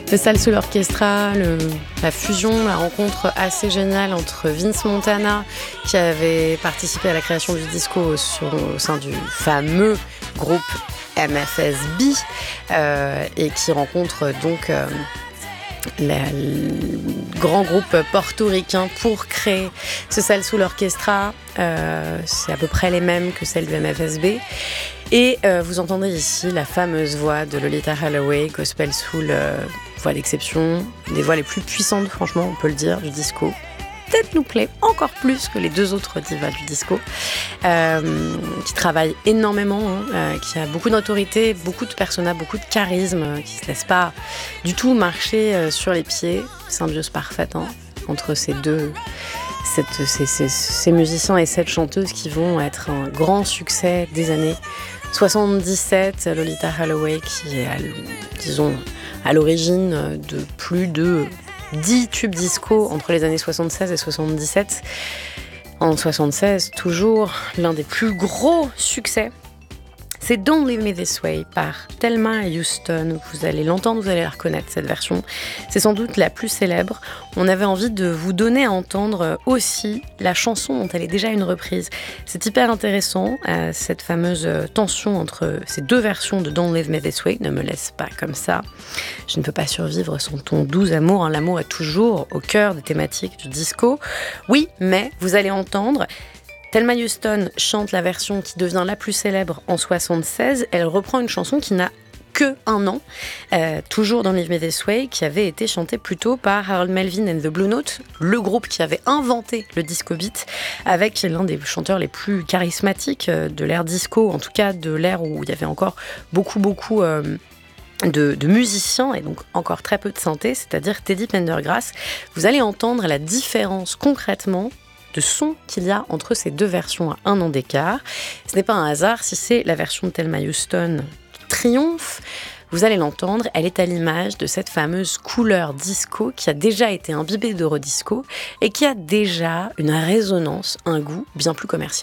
Le Salsoul Orchestra, la fusion, la rencontre assez géniale entre Vince Montana, qui avait participé à la création du disco au sein du fameux groupe MFSB, et qui rencontre donc le grand groupe portoricain pour créer ce Salsoul Orchestra. C'est à peu près les mêmes que celles du MFSB. Et vous entendez ici la fameuse voix de Lolita Holloway, gospel soul, voix d'exception, des voix les plus puissantes, franchement, on peut le dire, du disco. Peut-être nous plaît encore plus que les deux autres divas du disco, qui travaille énormément, qui a beaucoup d'autorité, beaucoup de persona, beaucoup de charisme, qui se laisse pas du tout marcher sur les pieds. Symbiose parfaite entre ces deux, ces musiciens et cette chanteuse qui vont être un grand succès des années 77. Lolita Holloway qui est, disons, à l'origine de plus de 10 tubes disco entre les années 76 et 77. En 76, toujours l'un des plus gros succès. C'est Don't Leave Me This Way par Thelma Houston. Vous allez l'entendre, vous allez la reconnaître, cette version. C'est sans doute la plus célèbre. On avait envie de vous donner à entendre aussi la chanson dont elle est déjà une reprise. C'est hyper intéressant, cette fameuse tension entre ces deux versions de Don't Leave Me This Way. Ne me laisse pas comme ça. Je ne peux pas survivre sans ton doux amour. L'amour est toujours au cœur des thématiques du disco. Oui, mais vous allez entendre... Thelma Houston chante la version qui devient la plus célèbre en 76. Elle reprend une chanson qui n'a que un an, toujours dans Leave Me This Way, qui avait été chantée plus tôt par Harold Melvin and the Blue Note, le groupe qui avait inventé le disco beat, avec l'un des chanteurs les plus charismatiques de l'ère disco, en tout cas de l'ère où il y avait encore beaucoup de musiciens et donc encore très peu de synthé, c'est-à-dire Teddy Pendergrass. Vous allez entendre la différence concrètement de son qu'il y a entre ces deux versions à un an d'écart. Ce n'est pas un hasard si c'est la version de Thelma Houston qui triomphe. Vous allez l'entendre, elle est à l'image de cette fameuse couleur disco qui a déjà été imbibée d'Eurodisco et qui a déjà une résonance, un goût bien plus commercial.